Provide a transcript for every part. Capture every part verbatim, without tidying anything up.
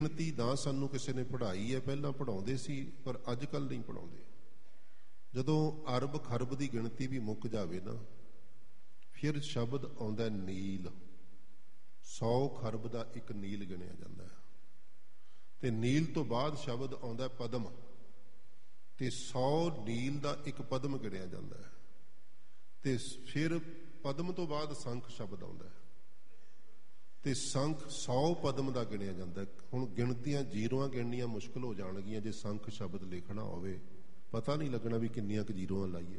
ਗਿਣਤੀ ਨਾ ਸਾਨੂੰ ਕਿਸੇ ਨੇ ਪੜ੍ਹਾਈ ਹੈ, ਪਹਿਲਾਂ ਪੜ੍ਹਾਉਂਦੇ ਸੀ ਪਰ ਅੱਜ ਕੱਲ੍ਹ ਨਹੀਂ ਪੜ੍ਹਾਉਂਦੇ। ਜਦੋਂ ਅਰਬ ਖਰਬ ਦੀ ਗਿਣਤੀ ਵੀ ਮੁੱਕ ਜਾਵੇ ਨਾ, ਫਿਰ ਸ਼ਬਦ ਆਉਂਦਾ ਨੀਲ। ਸੌ ਖਰਬ ਦਾ ਇੱਕ ਨੀਲ ਗਿਣਿਆ ਜਾਂਦਾ ਹੈ, ਤੇ ਨੀਲ ਤੋਂ ਬਾਅਦ ਸ਼ਬਦ ਆਉਂਦਾ ਪਦਮ, ਤੇ ਸੌ ਨੀਲ ਦਾ ਇੱਕ ਪਦਮ ਗਿਣਿਆ ਜਾਂਦਾ ਹੈ, ਤੇ ਫਿਰ ਪਦਮ ਤੋਂ ਬਾਅਦ ਸੰਖ ਸ਼ਬਦ ਆਉਂਦਾ ਹੈ, ਤੇ ਸੰਖ ਸੌ ਪਦਮ ਦਾ ਗਿਣਿਆ ਜਾਂਦਾ। ਹੁਣ ਗਿਣਤੀਆਂ ਜੀਰੋਆਂ ਗਿਣਨੀਆਂ ਮੁਸ਼ਕਿਲ ਹੋ ਜਾਣਗੀਆਂ ਜੇ ਸੰਖ ਸ਼ਬਦ ਲਿਖਣਾ ਹੋਵੇ, ਪਤਾ ਨਹੀਂ ਲੱਗਣਾ ਵੀ ਕਿੰਨੀਆਂ ਕੁ ਜੀਰੋਆਂ ਲਾਈਏ।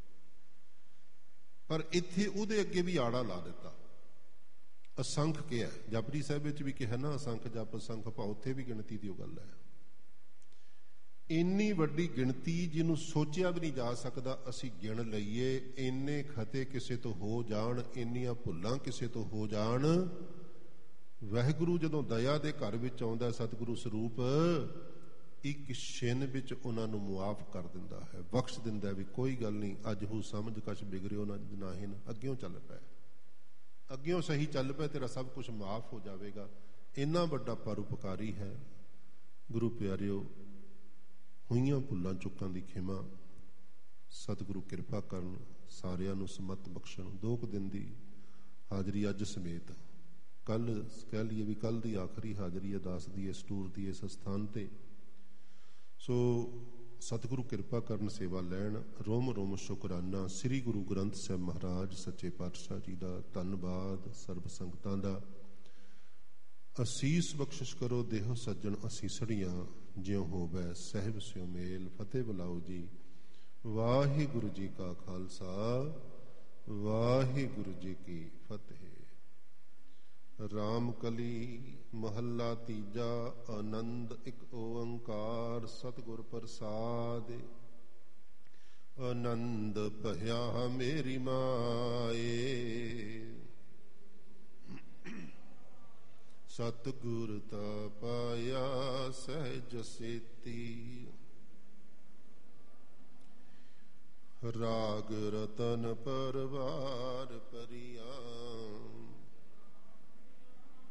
ਪਰ ਇੱਥੇ ਉਹਦੇ ਅੱਗੇ ਵੀ ਆੜਾ ਲਾ ਦਿੱਤਾ, ਅਸੰਖ ਕਿਹਾ। ਜਪਜੀ ਸਾਹਿਬ ਵਿੱਚ ਵੀ ਕਿਹਾ ਨਾ, ਅਸੰਖ ਜਪ ਅਸੰਖ ਭਾਵ, ਉੱਥੇ ਵੀ ਗਿਣਤੀ ਦੀ ਉਹ ਗੱਲ ਹੈ। ਇੰਨੀ ਵੱਡੀ ਗਿਣਤੀ ਜਿਹਨੂੰ ਸੋਚਿਆ ਵੀ ਨਹੀਂ ਜਾ ਸਕਦਾ ਅਸੀਂ ਗਿਣ ਲਈਏ। ਇੰਨੇ ਖਤੇ ਕਿਸੇ ਤੋਂ ਹੋ ਜਾਣ, ਇੰਨੀਆਂ ਭੁੱਲਾਂ ਕਿਸੇ ਤੋਂ ਹੋ ਜਾਣ। ਵਾਹਿਗੁਰੂ ਜਦੋਂ ਦਇਆ ਦੇ ਘਰ ਵਿੱਚ ਆਉਂਦਾ ਸਤਿਗੁਰੂ ਸਰੂਪ, ਇੱਕ ਛਿਨ ਵਿੱਚ ਉਹਨਾਂ ਨੂੰ ਮੁਆਫ ਕਰ ਦਿੰਦਾ ਹੈ, ਬਖਸ਼ ਦਿੰਦਾ ਵੀ ਕੋਈ ਗੱਲ ਨਹੀਂ, ਅੱਜ ਹੋ ਸਮਝ ਕਛ ਬਿਗੜਿਓ ਨਾ ਜਨਾਹਿਨ, ਅੱਗਿਓਂ ਚੱਲ ਪੈ, ਅੱਗਿਓਂ ਸਹੀ ਚੱਲ ਪੈ, ਤੇਰਾ ਸਭ ਕੁਛ ਮਾਫ ਹੋ ਜਾਵੇਗਾ। ਇੰਨਾ ਵੱਡਾ ਪਰਉਪਕਾਰੀ ਹੈ ਗੁਰੂ ਪਿਆਰਿਓ। ਹੋਈਆਂ ਭੁੱਲਾਂ ਚੁੱਕਾਂ ਦੀ ਖਿਮਾ ਸਤਿਗੁਰੂ ਕਿਰਪਾ ਕਰਨ, ਸਾਰਿਆਂ ਨੂੰ ਸਮਤ ਬਖਸ਼ਣ। ਦੋ ਕੁ ਦਿਨ ਦੀ ਹਾਜ਼ਰੀ ਅੱਜ ਸਮੇਤ, ਕੱਲ ਕਹਿ ਲਈਏ ਵੀ ਕੱਲ ਦੀ ਆਖਰੀ ਹਾਜ਼ਰੀ ਹੈ ਦਾਸ ਦੀ ਇਸ ਟੂਰ ਦੀ ਇਸ ਸਥਾਨ ਤੇ। ਸੋ ਸਤਿਗੁਰੂ ਕਿਰਪਾ ਕਰਨ, ਸੇਵਾ ਲੈਣ। ਰੋਮ ਰੋਮ ਸ਼ੁਕਰਾਨਾ ਸ੍ਰੀ ਗੁਰੂ ਗ੍ਰੰਥ ਸਾਹਿਬ ਮਹਾਰਾਜ ਸੱਚੇ ਪਾਤਸ਼ਾਹ ਜੀ ਦਾ। ਧੰਨਵਾਦ ਸਰਬ ਸੰਗਤਾਂ ਦਾ। ਅਸੀਸ ਬਖਸ਼ਿਸ਼ ਕਰੋ ਦੇਹੋ ਸੱਜਣ ਅਸੀਸੜੀਆਂ, ਜਿਉ ਹੋਵੈ ਸਹਿਬ ਸਿਉ ਮੇਲ। ਫਤਿਹ ਬੁਲਾਓ ਜੀ। ਵਾਹਿਗੁਰੂ ਜੀ ਕਾ ਖਾਲਸਾ, ਵਾਹਿਗੁਰੂ ਜੀ ਕੀ ਫਤਿਹ। ਰਾਮ ਕਲੀ ਮਹੱਲਾ ਤੀਜਾ। ਆਨੰਦ ਇੱਕ ਓੰਕਾਰ ਸਤਿਗੁਰ ਪ੍ਰਸਾਦ। ਆਨੰਦ ਭਇਆ ਮੇਰੀ ਮਾਏ, ਸਤਿਗੁਰ ਤਾ ਪਾਇਆ ਸਹਿਜ ਸੇਤੀ। ਰਾਗ ਰਤਨ ਪਰਵਾਰ ਪਰਿਆ,